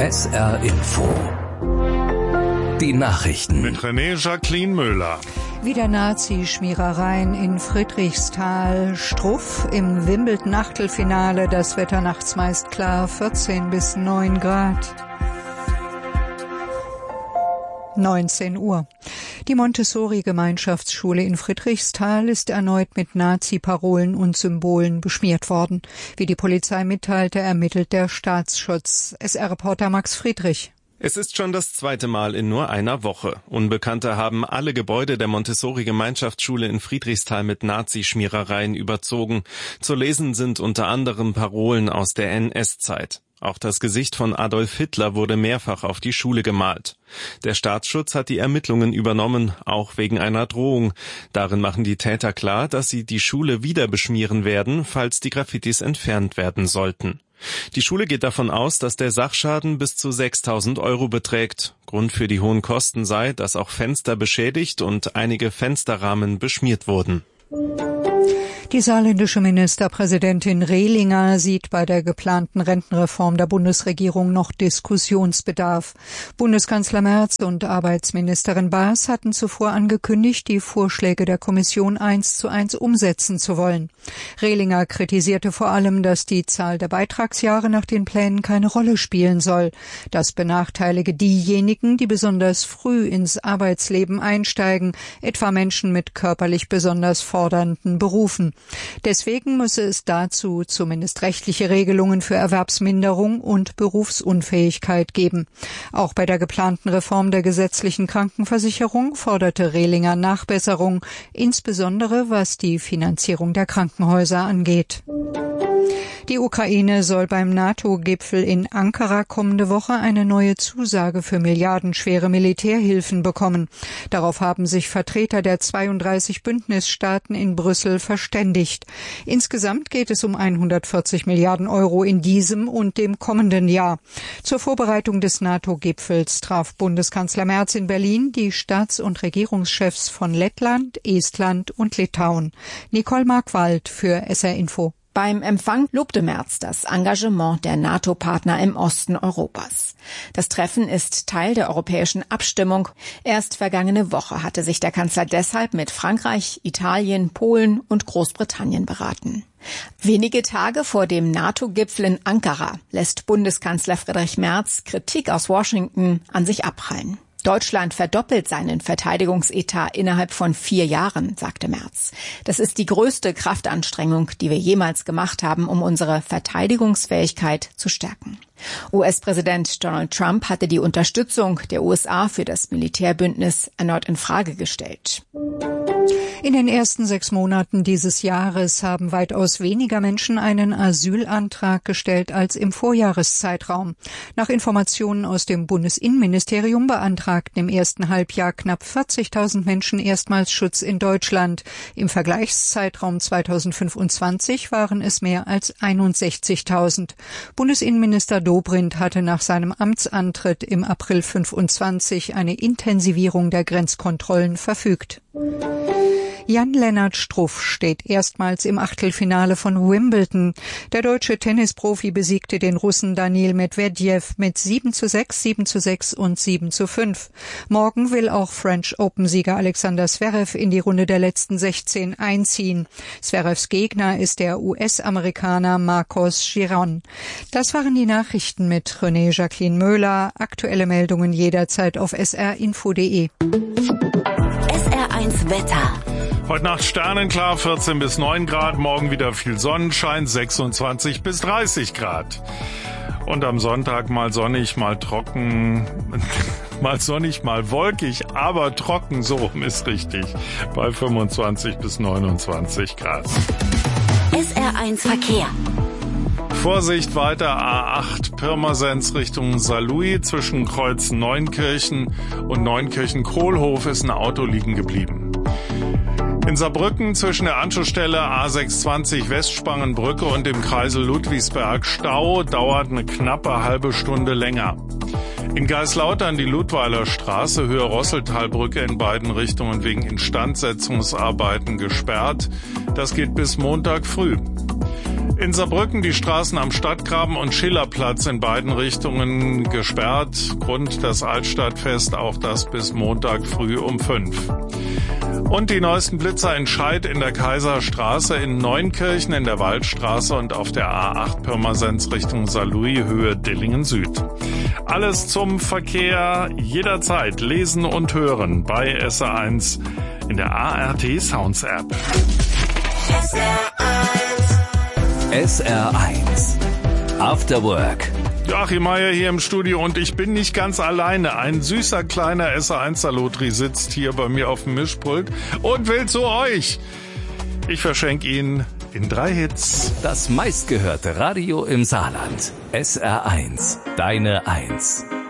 SR Info. Die Nachrichten. Mit René Jacqueline Müller. Wieder Nazi-Schmierereien in Friedrichsthal. Struff im Wimbledon-Achtelfinale. Das Wetter nachts meist klar, 14 bis 9 Grad. 19 Uhr. Die Montessori-Gemeinschaftsschule in Friedrichsthal ist erneut mit Nazi-Parolen und Symbolen beschmiert worden. Wie die Polizei mitteilte, ermittelt der Staatsschutz. SR-Reporter Max Friedrich. Es ist schon das zweite Mal in nur einer Woche. Unbekannte haben alle Gebäude der Montessori-Gemeinschaftsschule in Friedrichsthal mit Nazi-Schmierereien überzogen. Zu lesen sind unter anderem Parolen aus der NS-Zeit. Auch das Gesicht von Adolf Hitler wurde mehrfach auf die Schule gemalt. Der Staatsschutz hat die Ermittlungen übernommen, auch wegen einer Drohung. Darin machen die Täter klar, dass sie die Schule wieder beschmieren werden, falls die Graffitis entfernt werden sollten. Die Schule geht davon aus, dass der Sachschaden bis zu 6.000 € beträgt. Grund für die hohen Kosten sei, dass auch Fenster beschädigt und einige Fensterrahmen beschmiert wurden. Die saarländische Ministerpräsidentin Rehlinger sieht bei der geplanten Rentenreform der Bundesregierung noch Diskussionsbedarf. Bundeskanzler Merz und Arbeitsministerin Baas hatten zuvor angekündigt, die Vorschläge der Kommission 1:1 umsetzen zu wollen. Rehlinger kritisierte vor allem, dass die Zahl der Beitragsjahre nach den Plänen keine Rolle spielen soll. Das benachteilige diejenigen, die besonders früh ins Arbeitsleben einsteigen, etwa Menschen mit körperlich besonders fordernden Berufen. Deswegen müsse es dazu zumindest rechtliche Regelungen für Erwerbsminderung und Berufsunfähigkeit geben. Auch bei der geplanten Reform der gesetzlichen Krankenversicherung forderte Rehlinger Nachbesserung, insbesondere was die Finanzierung der Krankenhäuser angeht. Die Ukraine soll beim NATO-Gipfel in Ankara kommende Woche eine neue Zusage für milliardenschwere Militärhilfen bekommen. Darauf haben sich Vertreter der 32 Bündnisstaaten in Brüssel verständigt. Insgesamt geht es um 140 Milliarden € in diesem und dem kommenden Jahr. Zur Vorbereitung des NATO-Gipfels traf Bundeskanzler Merz in Berlin die Staats- und Regierungschefs von Lettland, Estland und Litauen. Nicole Markwald für SR Info. Beim Empfang lobte Merz das Engagement der NATO-Partner im Osten Europas. Das Treffen ist Teil der europäischen Abstimmung. Erst vergangene Woche hatte sich der Kanzler deshalb mit Frankreich, Italien, Polen und Großbritannien beraten. Wenige Tage vor dem NATO-Gipfel in Ankara lässt Bundeskanzler Friedrich Merz Kritik aus Washington an sich abprallen. Deutschland verdoppelt seinen Verteidigungsetat innerhalb von 4 Jahren, sagte Merz. Das ist die größte Kraftanstrengung, die wir jemals gemacht haben, um unsere Verteidigungsfähigkeit zu stärken. US-Präsident Donald Trump hatte die Unterstützung der USA für das Militärbündnis erneut in Frage gestellt. In den ersten 6 Monaten dieses Jahres haben weitaus weniger Menschen einen Asylantrag gestellt als im Vorjahreszeitraum. Nach Informationen aus dem Bundesinnenministerium beantragten im ersten Halbjahr knapp 40.000 Menschen erstmals Schutz in Deutschland. Im Vergleichszeitraum 2025 waren es mehr als 61.000. Bundesinnenminister Dobrindt hatte nach seinem Amtsantritt im April 25 eine Intensivierung der Grenzkontrollen verfügt. Jan-Lennart Struff steht erstmals im Achtelfinale von Wimbledon. Der deutsche Tennisprofi besiegte den Russen Daniil Medvedev mit 7:6, 7:6 und 7:5. Morgen will auch French Open-Sieger Alexander Zverev in die Runde der letzten 16 einziehen. Zverevs Gegner ist der US-Amerikaner Marcos Giron. Das waren die Nachrichten mit René Jacqueline Müller. Aktuelle Meldungen jederzeit auf srinfo.de. SR1 Wetter. Heute Nacht sternenklar, 14 bis 9 Grad, morgen wieder viel Sonnenschein, 26 bis 30 Grad. Und am Sonntag mal sonnig, mal trocken, mal sonnig, mal wolkig, aber trocken, so ist richtig, bei 25 bis 29 Grad. SR1 Verkehr. Vorsicht weiter, A8 Pirmasens Richtung Saarlouis, zwischen Kreuz Neunkirchen und Neunkirchen-Kohlhof ist ein Auto liegen geblieben. In Saarbrücken zwischen der Anschlussstelle A620 Westspangenbrücke und dem Kreisel Ludwigsberg Stau, dauert eine knappe halbe Stunde länger. In Geislautern die Ludweiler Straße, Höhe Rosseltalbrücke in beiden Richtungen wegen Instandsetzungsarbeiten gesperrt. Das geht bis Montag früh. In Saarbrücken die Straßen am Stadtgraben und Schillerplatz in beiden Richtungen gesperrt. Grund das Altstadtfest, auch das bis Montag früh um 5. Und die neuesten Blitzer in Scheid in der Kaiserstraße, in Neunkirchen in der Waldstraße und auf der A8 Pirmasens Richtung Saarlouis, Höhe Dillingen Süd. Alles zum Verkehr jederzeit lesen und hören bei SR1 in der ARD Sounds App. SR1 After Work. Joachim Meier hier im Studio und ich bin nicht ganz alleine. Ein süßer kleiner SR1-Salotri sitzt hier bei mir auf dem Mischpult und will zu euch. Ich verschenke ihn in 3 Hits. Das meistgehörte Radio im Saarland. SR1, deine 1.